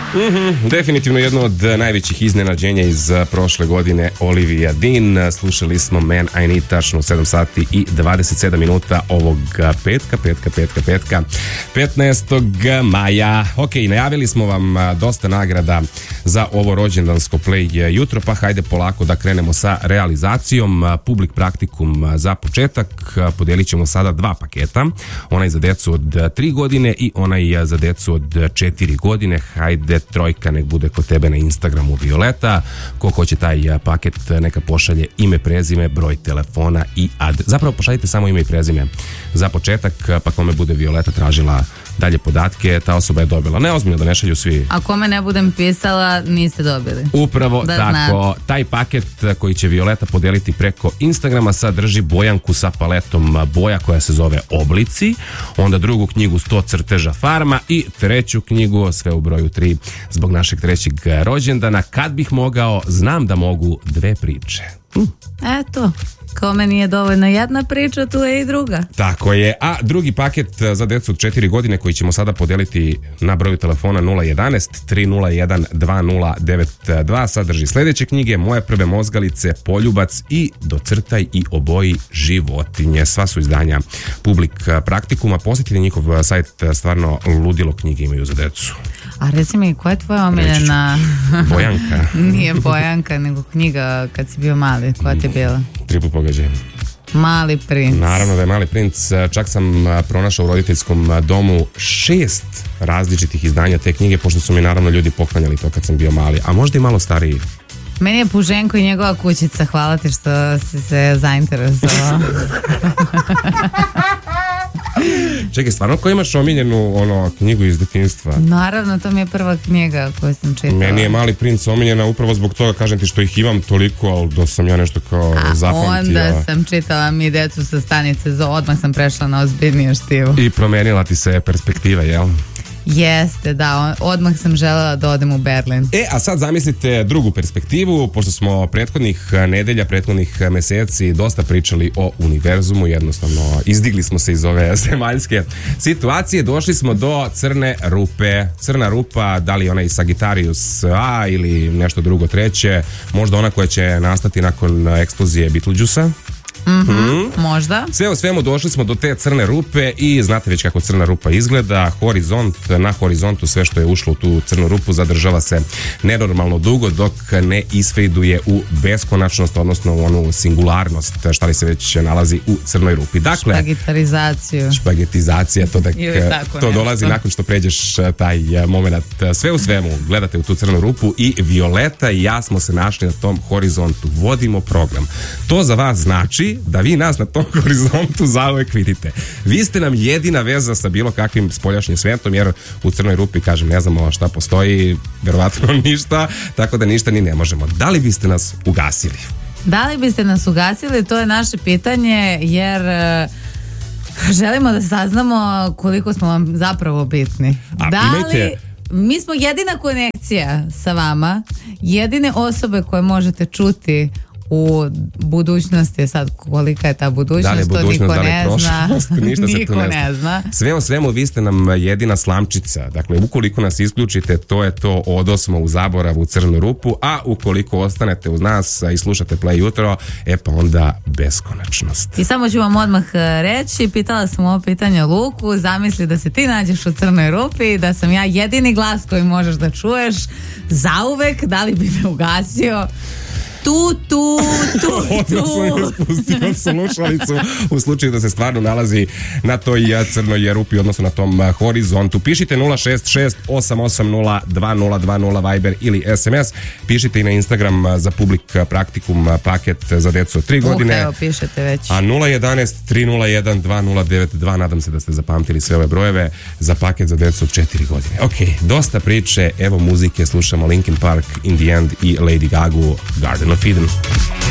Definitivno jedno od najvećih iznenađenja iz prošle godine, Olivia Dean. Slušali smo Man I Need tačno u 7 sati i 27 minuta ovog petka 15. maja. Ok, najavili smo vam dosta nagrada za ovo rođendansko play jutro, pa hajde polako da krenemo sa realizacijom. Public Praktikum za početak, podelit ćemo sada 2 paketa, onaj za decu od 3 godine i onaj za decu od 4 godine. Hajde, trojka nek bude kod tebe na Instagramu Violeta. Ko hoće taj paket neka pošalje ime, prezime, broj telefona i zapravo pošaljite samo ime i prezime za početak, pa kome bude Violeta tražila dalje podatke, ta osoba je dobila. Ne, ozbiljno, da ne šalju svi. A kome ne budem pisala, niste dobili. Upravo da tako. Znate. Taj paket koji će Violeta podeliti preko Instagrama sadrži bojanku sa paletom boja koja se zove Oblici, onda drugu knjigu 100 crteža farma i treću knjigu, sve u broju 3, zbog našeg 3. rođendana. Kad bih mogao, znam da mogu 2 priče. Eto, kome nije dovoljna jedna priča, tu je i druga. Tako je, a drugi paket za decu od 4 godine koji ćemo sada podeliti na broju telefona 011 301 2092 sadrži sljedeće knjige: Moje prve mozgalice, Poljubac i Docrtaj i oboji životinje. Sva su izdanja Public Praktikuma. Posjetite njihov sajt, stvarno ludilo knjige imaju za decu. A reci mi, koja je tvoja omiljena... Bojanka. Nije Bojanka, nego knjiga kad si bio mali. Koja ti je bila? Triput pogađaj. Mali princ. Naravno da je Mali princ. Čak sam pronašao u roditeljskom domu 6 različitih izdanja te knjige, pošto su mi naravno ljudi poklanjali to kad sam bio mali, a možda i malo stariji. Meni je Puženko i njegova kućica. Hvala ti što si se zainteresovao. Čekaj, stvarno ko imaš omiljenu knjigu iz detinjstva? Naravno, to mi je prva knjiga koju sam čitala. Meni je Mali princ omiljena upravo zbog toga, kažem ti, što ih imam toliko, ali da sam ja nešto kao zapamtio. Onda sam čitala Mi decu sa stanice Zoo, odmah sam prešla na ozbiljnije štivo. I promenila ti se perspektiva, jel? Jeste, da, odmah sam želela da odem u Berlin. A sad zamislite drugu perspektivu, pošto smo prethodnih nedelja, prethodnih meseci dosta pričali o univerzumu, jednostavno izdigli smo se iz ove zemaljske situacije, došli smo do crne rupe. Crna rupa, da li onaj Sagittarius A ili nešto drugo treće, možda ona koja će nastati nakon eksplozije Beetlejuice-a. Možda. Sve u svemu došli smo do te crne rupe i znate već kako crna rupa izgleda. Horizont, na horizontu sve što je ušlo u tu crnu rupu zadržava se nenormalno dugo dok ne isfejduje u beskonačnost, odnosno u onu singularnost, šta li se već nalazi u crnoj rupi. Dakle, špagetizacija, to dolazi nakon što pređeš taj moment. Sve u svemu gledate u tu crnu rupu i Violeta i ja smo se našli na tom horizontu. Vodimo program. To za vas znači da vi nas na tom horizontu zauvek vidite. Vi ste nam jedina veza sa bilo kakvim spoljašnjim svetom, jer u crnoj rupi, kažem, ne znamo šta postoji, verovatno ništa, tako da ništa ni ne možemo. Da li biste nas ugasili? Da li biste nas ugasili? To je naše pitanje, jer želimo da saznamo koliko smo vam zapravo bitni. Mi smo jedina konekcija sa vama, jedine osobe koje možete čuti u budućnosti. Sad kolika je ta budućnost, to niko ne zna. Niko ne zna. Sve o svemu, vi ste nam jedina slamčica. Dakle, ukoliko nas isključite, to je to, odosmo u zaborav u crnu rupu, a ukoliko ostanete uz nas i slušate Play jutro, pa onda beskonačnost. I samo ću vam odmah reći, pitala sam ovo pitanje Luku, zamisli da se ti nađeš u crnoj rupi, da sam ja jedini glas koji možeš da čuješ zauvek, da li bi me ugasio? Odnosno spustio slušalicu u slučaju da se stvarno nalazi na toj crnoj rupi, odnosno na tom horizontu. Pišite 066 880 2020 Viber ili SMS. Pišite i na Instagram za Public Praktikum paket za decu od 3 godine. Evo, pišete već. A 011 301 2092, nadam se da ste zapamtili sve ove brojeve za paket za decu od 4 godine. Ok, dosta priče, evo muzike, slušamo Linkin Park, In the End i Lady Gaga, Garden of Eden.